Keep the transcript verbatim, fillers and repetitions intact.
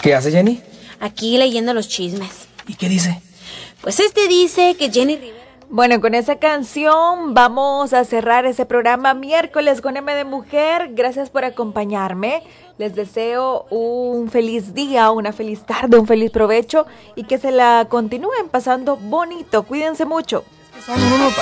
¿Qué hace Jenny? Aquí leyendo los chismes. ¿Y qué dice? Pues este dice que Jenny Rivera... Bueno, con esa canción vamos a cerrar ese programa miércoles con M de Mujer. Gracias por acompañarme. Les deseo un feliz día, una feliz tarde, un feliz provecho y que se la continúen pasando bonito. Cuídense mucho. Es que son uno